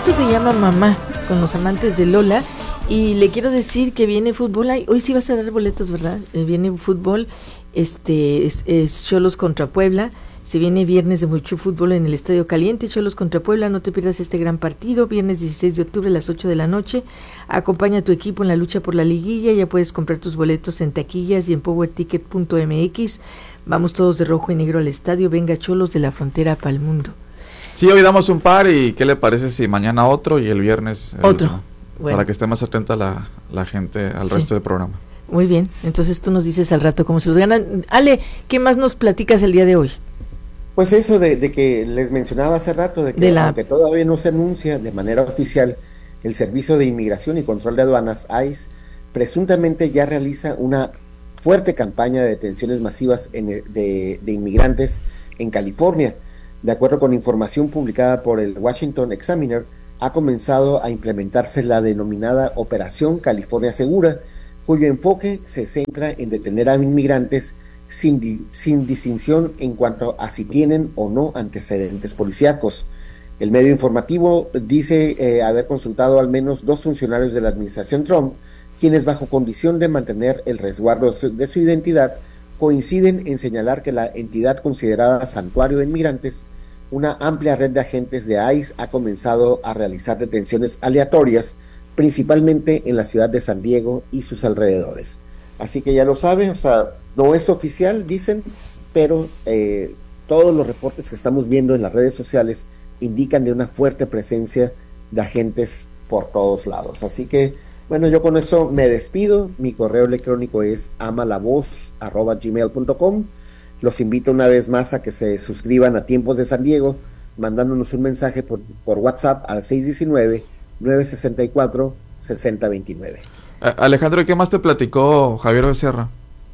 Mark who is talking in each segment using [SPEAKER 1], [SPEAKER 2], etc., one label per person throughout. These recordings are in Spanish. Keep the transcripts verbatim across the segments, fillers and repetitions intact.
[SPEAKER 1] Esto se llama Mamá, con los amantes de Lola. Y le quiero decir que viene fútbol. Ay, hoy sí vas a dar boletos, ¿verdad? Eh, viene fútbol, este, es, es Xolos contra Puebla. Se viene viernes de mucho fútbol en el Estadio Caliente, Xolos contra Puebla. No te pierdas este gran partido, viernes dieciséis de octubre a las ocho de la noche. Acompaña a tu equipo en la lucha por la liguilla. Ya puedes comprar tus boletos en taquillas y en power ticket punto m x. Vamos todos de rojo y negro al estadio. Venga, Xolos, de la frontera para el mundo.
[SPEAKER 2] Sí, hoy damos un par y ¿qué le parece si mañana otro y el viernes el
[SPEAKER 1] otro?
[SPEAKER 2] Último?
[SPEAKER 1] Bueno.
[SPEAKER 2] Para que esté más atenta la, la gente al
[SPEAKER 1] Sí.
[SPEAKER 2] resto del programa.
[SPEAKER 1] Muy bien, entonces tú nos dices al rato cómo se los ganan. Ale, ¿qué más nos platicas el día de hoy?
[SPEAKER 3] Pues eso de, de que les mencionaba hace rato, de que
[SPEAKER 1] De la-
[SPEAKER 3] aunque todavía no se anuncia de manera oficial, el Servicio de Inmigración y Control de Aduanas, I C E, presuntamente ya realiza una fuerte campaña de detenciones masivas en el- de, de inmigrantes en California. De acuerdo con información publicada por el Washington Examiner, ha comenzado a implementarse la denominada Operación California Segura, cuyo enfoque se centra en detener a inmigrantes sin, di- sin distinción en cuanto a si tienen o no antecedentes policíacos. El medio informativo dice eh, haber consultado al menos dos funcionarios de la administración Trump, quienes bajo condición de mantener el resguardo de su identidad, coinciden en señalar que la entidad considerada santuario de inmigrantes, una amplia red de agentes de I C E, ha comenzado a realizar detenciones aleatorias, principalmente en la ciudad de San Diego y sus alrededores. Así que ya lo sabe, o sea, no es oficial, dicen, pero eh, todos los reportes que estamos viendo en las redes sociales indican de una fuerte presencia de agentes por todos lados. Así que, bueno, yo con eso me despido. Mi correo electrónico es amalavoz arroba gmail punto com. Los invito una vez más a que se suscriban a Tiempos de San Diego, mandándonos un mensaje por, por WhatsApp al seis uno nueve, nueve seis cuatro, seis cero dos nueve.
[SPEAKER 2] A- Alejandro, ¿y qué más te platicó Javier Becerra?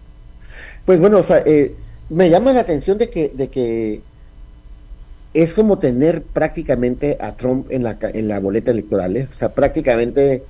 [SPEAKER 3] Pues bueno, o sea, eh, me llama la atención de que, de que es como tener prácticamente a Trump en la, ca- en la boleta electoral, ¿eh? O sea, prácticamente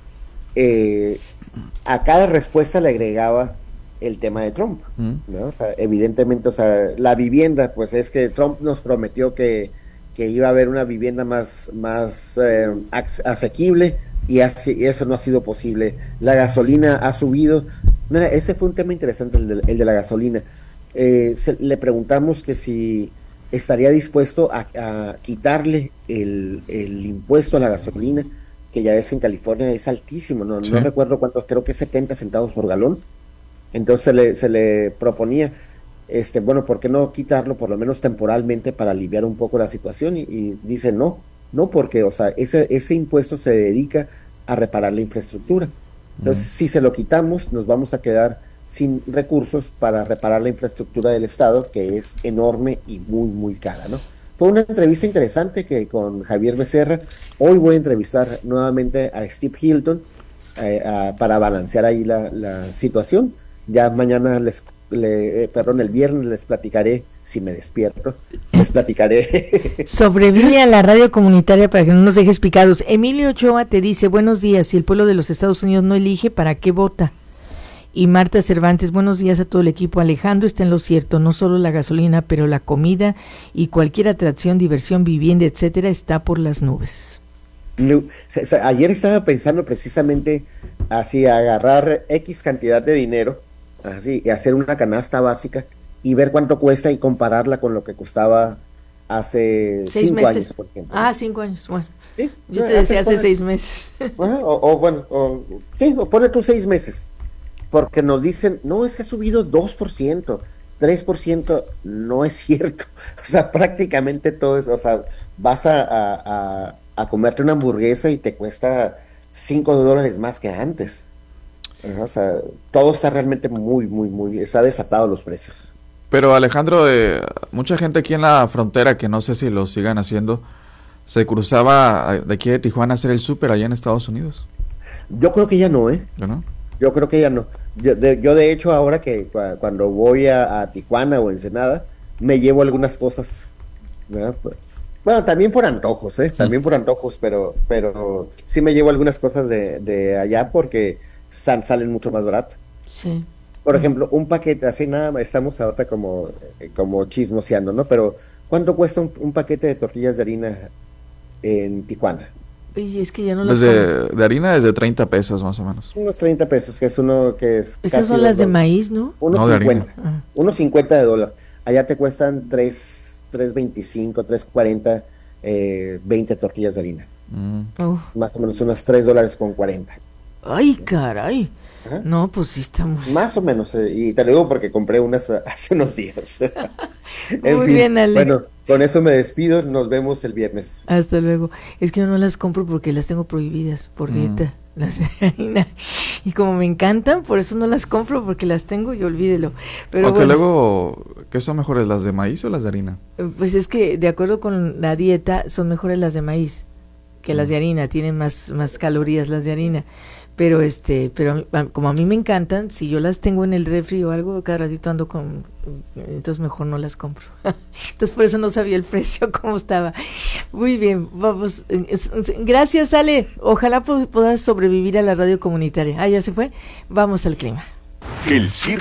[SPEAKER 3] eh, a cada respuesta le agregaba el tema de Trump,
[SPEAKER 2] ¿Mm?
[SPEAKER 3] ¿no? O sea, evidentemente, o sea, la vivienda, pues es que Trump nos prometió que, que iba a haber una vivienda más, más eh, ax- asequible y, así, y eso no ha sido posible. La gasolina ha subido. Mira, ese fue un tema interesante, el de, el de la gasolina. Eh, se- le preguntamos que si estaría dispuesto a, a quitarle el, el impuesto a la gasolina, que ya ves que en California es altísimo, no,
[SPEAKER 2] Sí.
[SPEAKER 3] no recuerdo cuánto, creo que es setenta centavos por galón. Entonces se le, se le proponía, este, bueno, ¿por qué no quitarlo por lo menos temporalmente para aliviar un poco la situación? Y, y dice no, no porque, o sea, ese, ese impuesto se dedica a reparar la infraestructura. Entonces, si se lo quitamos, nos vamos a quedar sin recursos para reparar la infraestructura del Estado, que es enorme y muy, muy cara, ¿no? Fue una entrevista interesante que con Javier Becerra. Hoy voy a entrevistar nuevamente a Steve Hilton eh, a- para balancear ahí la, la situación. Ya mañana les, le, eh, perdón, el viernes les platicaré, si me despierto, les platicaré.
[SPEAKER 1] Sobrevive a la radio comunitaria para que no nos dejes picados. Emilio Ochoa te dice, buenos días, si el pueblo de los Estados Unidos no elige, ¿para qué vota? Y Marta Cervantes, buenos días a todo el equipo. Alejandro está en lo cierto, no solo la gasolina, pero la comida y cualquier atracción, diversión, vivienda, etcétera, está por las nubes.
[SPEAKER 3] No, se- se- ayer estaba pensando precisamente así, agarrar X cantidad de dinero, así, y hacer una canasta básica y ver cuánto cuesta y compararla con lo que costaba hace
[SPEAKER 1] Seis
[SPEAKER 3] cinco
[SPEAKER 1] meses.
[SPEAKER 3] años, por ejemplo.
[SPEAKER 1] Ah, cinco años, bueno.
[SPEAKER 3] ¿Sí?
[SPEAKER 1] Yo
[SPEAKER 3] No,
[SPEAKER 1] te decía hace
[SPEAKER 3] ponle-
[SPEAKER 1] seis meses.
[SPEAKER 3] Ajá, o, o bueno, o, sí, o ponle tú seis meses, porque nos dicen, no, es que ha subido dos por ciento, tres por ciento, no es cierto, o sea, prácticamente todo es, o sea, vas a, a, a, a comerte una hamburguesa y te cuesta cinco dólares más que antes. Ajá, o sea, todo está realmente muy, muy, muy, está desatado los precios.
[SPEAKER 2] Pero Alejandro, eh, mucha gente aquí en la frontera, que no sé si lo sigan haciendo, se cruzaba a- de aquí de Tijuana a hacer el súper allá en Estados Unidos,
[SPEAKER 3] Yo creo que ya no, ¿eh?
[SPEAKER 2] ¿no?
[SPEAKER 3] Yo creo que ya no. Yo de, yo de hecho ahora que cua- cuando voy a, a Tijuana o Ensenada, me llevo algunas cosas, ¿verdad? Pues, bueno, también por antojos, ¿eh? También por antojos, pero, pero sí me llevo algunas cosas de, de allá porque sal- salen mucho más barato.
[SPEAKER 1] Sí.
[SPEAKER 3] Por ejemplo, un paquete, así nada más, estamos ahorita como, eh, como chismoseando, ¿no? Pero, ¿cuánto cuesta un, un paquete de tortillas de harina en Tijuana?
[SPEAKER 1] Y es que ya no las
[SPEAKER 2] Desde, de harina desde treinta pesos más o menos.
[SPEAKER 3] Unos treinta pesos, que es uno que es...
[SPEAKER 1] Estas son las de maíz, ¿no?
[SPEAKER 3] Unos
[SPEAKER 2] No,
[SPEAKER 3] cincuenta.
[SPEAKER 1] Ah.
[SPEAKER 3] Unos cincuenta de dólar. Allá te cuestan tres, tres veinticinco, tres cuarenta, eh, veinte tortillas de harina.
[SPEAKER 2] Mm.
[SPEAKER 1] Uf.
[SPEAKER 3] Más o menos unos tres dólares con cuarenta.
[SPEAKER 1] Ay, caray.
[SPEAKER 3] Ajá.
[SPEAKER 1] No, pues sí está muy...
[SPEAKER 3] Más o menos, eh, y te lo digo porque compré unas uh, hace unos días. En
[SPEAKER 1] Muy
[SPEAKER 3] fin,
[SPEAKER 1] bien, Ale.
[SPEAKER 3] bueno, con eso me despido, nos vemos el viernes.
[SPEAKER 1] Hasta luego. Es que yo no las compro porque las tengo prohibidas por dieta, mm. las de harina. Y como me encantan, por eso no las compro porque las tengo y olvídelo. Pero
[SPEAKER 2] Aunque
[SPEAKER 1] bueno,
[SPEAKER 2] luego, ¿qué son mejores, las de maíz o las de harina?
[SPEAKER 1] pues es que de acuerdo con la dieta son mejores las de maíz que mm. las de harina, tienen más, más calorías las de harina. Pero este, pero a, como a mí me encantan, si yo las tengo en el refri o algo, cada ratito ando con, entonces mejor no las compro. Entonces por eso no sabía el precio cómo estaba. Muy bien, vamos. Gracias, Ale. Ojalá puedas sobrevivir a la radio comunitaria. Ah, ya se fue. Vamos al clima.
[SPEAKER 4] El Circo